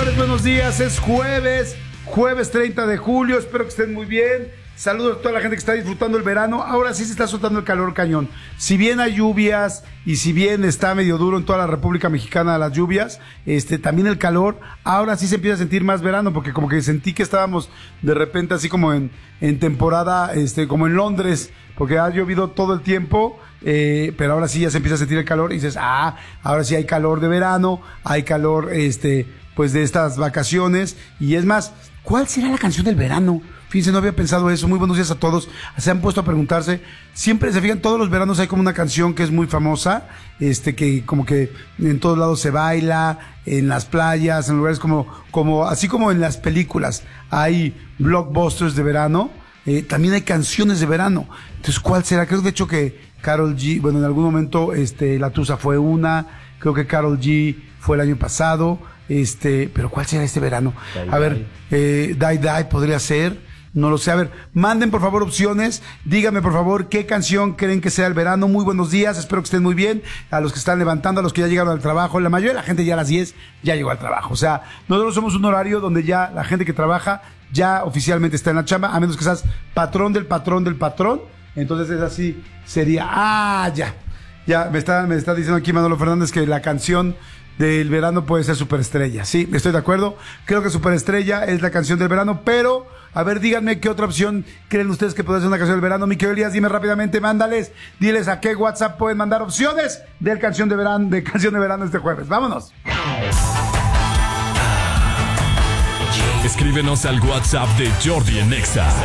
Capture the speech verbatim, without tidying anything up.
señores, buenos días. Es jueves, jueves treinta de julio. Espero que estén muy bien. Saludos a toda la gente que está disfrutando el verano. Ahora sí se está soltando el calor cañón. Si bien hay lluvias y si bien está medio duro en toda la República Mexicana las lluvias, este, también el calor, ahora sí se empieza a sentir más verano, porque como que sentí que estábamos de repente así como en, en temporada, este, como en Londres, porque ha llovido todo el tiempo, eh, pero ahora sí ya se empieza a sentir el calor y dices, ah, ahora sí hay calor de verano, hay calor, este, pues de estas vacaciones. Y es más, ¿cuál será la canción del verano? Fíjense, no había pensado eso. Muy buenos días a todos. Se han puesto a preguntarse. Siempre se fijan, todos los veranos hay como una canción que es muy famosa, este, que como que en todos lados se baila, en las playas, en lugares como, como, así como en las películas hay blockbusters de verano, eh, también hay canciones de verano. Entonces, ¿cuál será? Creo de hecho que Karol G, bueno, en algún momento, este, La Tusa fue una, creo que Karol G fue el año pasado, este, pero ¿cuál será este verano? A ver, eh, Die Die podría ser. No lo sé. A ver, manden por favor opciones. Díganme por favor qué canción creen que sea el verano. Muy buenos días, espero que estén muy bien. A los que están levantando, a los que ya llegaron al trabajo. La mayoría de la gente ya a las diez ya llegó al trabajo. O sea, nosotros somos un horario donde ya la gente que trabaja ya oficialmente está en la chamba, a menos que seas patrón del patrón del patrón. Entonces es así, sería, ah, ya. Ya, me está, me está diciendo aquí Manolo Fernández que la canción del verano puede ser Superestrella. Sí, estoy de acuerdo. Creo que Superestrella es la canción del verano, pero a ver, díganme qué otra opción creen ustedes que puede ser una canción del verano. Mi querido Elías, dime rápidamente, mándales, diles a qué WhatsApp pueden mandar opciones del canción de verano, de canción de verano este jueves. Vámonos. Escríbenos al WhatsApp de Jordi en Nexa.